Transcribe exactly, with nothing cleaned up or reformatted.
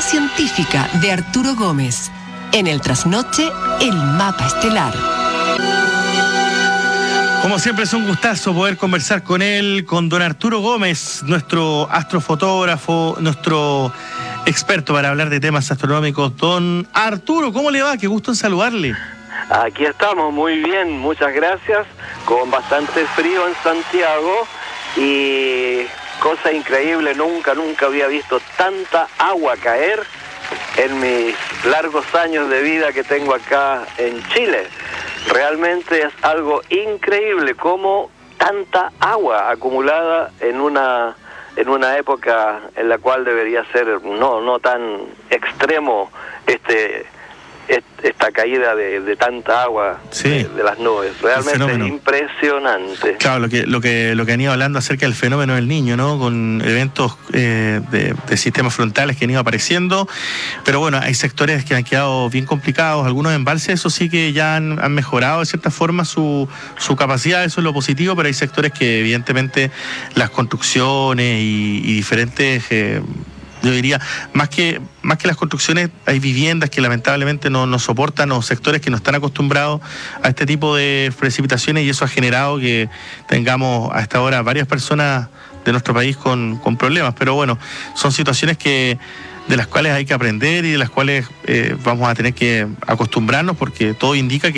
científica de Arturo Gómez. En el trasnoche, el mapa estelar. Como siempre es un gustazo poder conversar con él, con don Arturo Gómez, nuestro astrofotógrafo, nuestro experto para hablar de temas astronómicos. Don Arturo, ¿cómo le va? Qué gusto en saludarle. Aquí estamos, muy bien, muchas gracias, con bastante frío en Santiago y cosa increíble, nunca, nunca había visto tanta agua caer en mis largos años de vida que tengo acá en Chile. Realmente es algo increíble como tanta agua acumulada en una en una época en la cual debería ser no no tan extremo este esta caída de, de tanta agua, sí, de, de las nubes. Realmente es impresionante. Claro, lo que lo que lo que han ido hablando acerca del fenómeno del Niño, ¿no? Con eventos eh, de, de sistemas frontales que han ido apareciendo, pero bueno, hay sectores que han quedado bien complicados, algunos embalses, eso sí que ya han, han mejorado de cierta forma su, su capacidad, eso es lo positivo, pero hay sectores que evidentemente las construcciones y, y diferentes... Eh, yo diría, más que más que las construcciones, hay viviendas que lamentablemente no, no soportan, o sectores que no están acostumbrados a este tipo de precipitaciones, y eso ha generado que tengamos a esta hora varias personas de nuestro país con, con problemas. Pero bueno, son situaciones que de las cuales hay que aprender y de las cuales eh, vamos a tener que acostumbrarnos, porque todo indica que